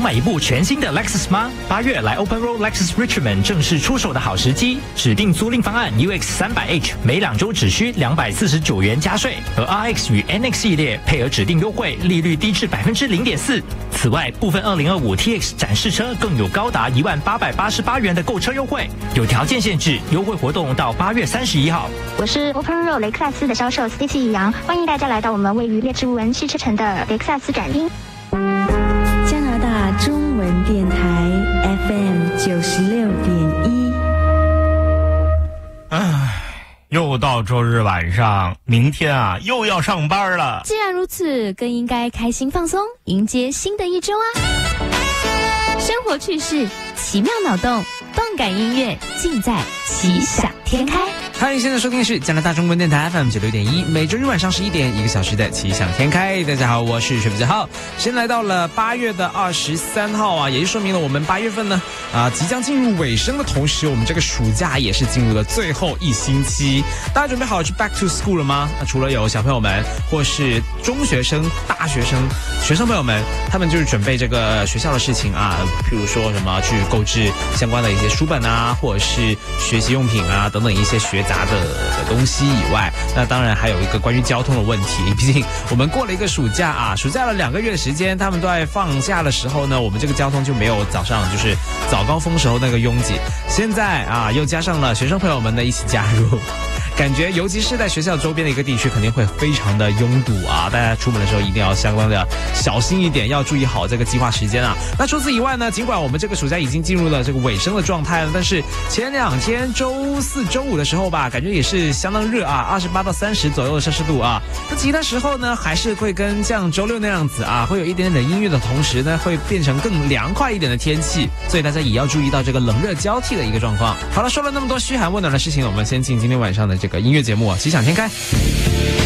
买一部全新的 Lexus 吗？8月来 Open Road Lexus Richmond 正式出手的好时机，指定租赁方案 UX300H 每2周只需249元加税，而 RX 与 NX 系列配合指定优惠，利率低至0.4%。此外，部分2025 TX 展示车更有高达10888元的购车优惠，有条件限制，优惠活动到8月31号。 我是 Open Road 雷克萨斯的销售 Stacy 杨，欢迎大家来到我们位于列治文汽车城的雷克萨斯展厅。 加拿大中文电台 FM 96.1。 又到周日晚上，明天啊又要上班了。 既然如此，更应该开心放松，迎接新的一周啊！生活趣事、奇妙脑洞、动感音乐，尽在奇想天开。 欢迎现在收听的是加拿大中文电台 FM 96.1，每周日晚上11点，1个小时的奇想天开。大家好，我是水比较浩。先来到了8月的23号啊，也就说明了我们8月份呢即将进入尾声的同时，我们这个暑假也是进入了最后1星期。大家准备好去 back to school 了吗？那除了有小朋友们或是中学生、大学生、学生朋友们，他们就是准备这个学校的事情啊，譬如说什么去购置相关的一些书本啊，或者是学习用品啊等等一些学杂的东西以外，那当然还有一个关于交通的问题。毕竟我们过了一个暑假啊，暑假了2个月的时间，他们都在放假的时候呢，我们这个交通就没有早上就是早高峰时候那个拥挤。现在又加上了学生朋友们的一起加入，感觉尤其是在学校周边的一个地区肯定会非常的拥堵啊，大家出门的时候一定要相关的小心一点，要注意好这个计划时间啊。那除此以外呢，尽管我们这个暑假已经进入了这个尾声的状态了，但是前2天周4周5的时候吧，感觉也是相当热啊，28到30左右的摄氏度啊。那其他时候呢，还是会跟像周6那样子啊，会有一点点的音乐的同时呢，会变成更凉快一点的天气，所以大家也要注意到这个冷热交替的一个状况。好了，说了那么多嘘寒问暖的事情，我们先进今天晚上的这个音乐节目啊，奇想天开。